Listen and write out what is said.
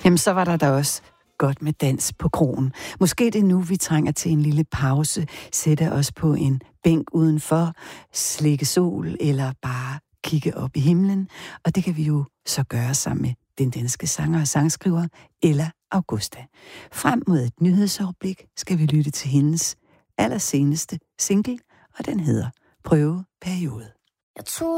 Jamen, så var der da også godt med dans på krogen. Måske det er nu, vi trænger til en lille pause, sætte os på en bænk udenfor, slikke sol eller bare kigge op i himlen. Og det kan vi jo så gøre sammen med den danske sanger og sangskriver Ella Augusta. Frem mod et nyhedsoverblik skal vi lytte til hendes allerseneste single, og den hedder Prøveperiode. Jeg tror